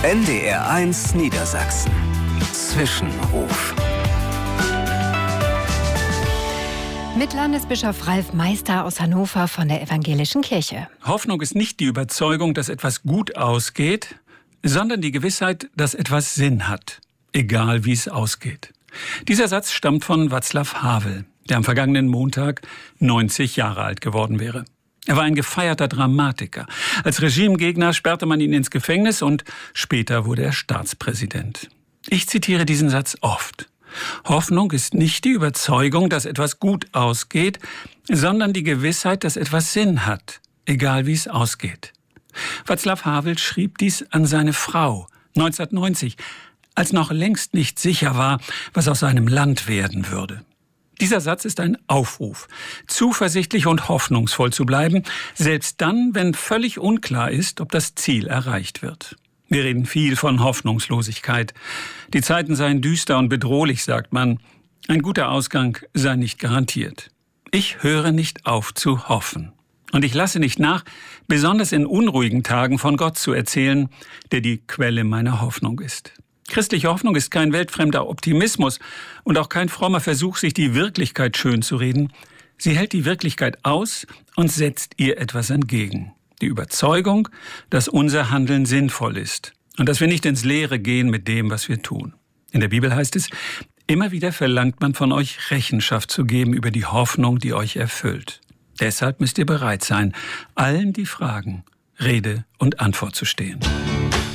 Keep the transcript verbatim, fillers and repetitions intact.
N D R eins Niedersachsen. Zwischenruf. Mit Landesbischof Ralf Meister aus Hannover von der Evangelischen Kirche. Hoffnung ist nicht die Überzeugung, dass etwas gut ausgeht, sondern die Gewissheit, dass etwas Sinn hat, egal wie es ausgeht. Dieser Satz stammt von Václav Havel, der am vergangenen Montag neunzig Jahre alt geworden wäre. Er war ein gefeierter Dramatiker. Als Regimegegner sperrte man ihn ins Gefängnis und später wurde er Staatspräsident. Ich zitiere diesen Satz oft. Hoffnung ist nicht die Überzeugung, dass etwas gut ausgeht, sondern die Gewissheit, dass etwas Sinn hat, egal wie es ausgeht. Václav Havel schrieb dies an seine Frau neunzehnhundertneunzig, als noch längst nicht sicher war, was aus seinem Land werden würde. Dieser Satz ist ein Aufruf, zuversichtlich und hoffnungsvoll zu bleiben, selbst dann, wenn völlig unklar ist, ob das Ziel erreicht wird. Wir reden viel von Hoffnungslosigkeit. Die Zeiten seien düster und bedrohlich, sagt man. Ein guter Ausgang sei nicht garantiert. Ich höre nicht auf zu hoffen. Und ich lasse nicht nach, besonders in unruhigen Tagen von Gott zu erzählen, der die Quelle meiner Hoffnung ist. Christliche Hoffnung ist kein weltfremder Optimismus und auch kein frommer Versuch, sich die Wirklichkeit schön zu reden. Sie hält die Wirklichkeit aus und setzt ihr etwas entgegen. Die Überzeugung, dass unser Handeln sinnvoll ist und dass wir nicht ins Leere gehen mit dem, was wir tun. In der Bibel heißt es, immer wieder verlangt man von euch, Rechenschaft zu geben über die Hoffnung, die euch erfüllt. Deshalb müsst ihr bereit sein, allen, die fragen, Rede und Antwort zu stehen.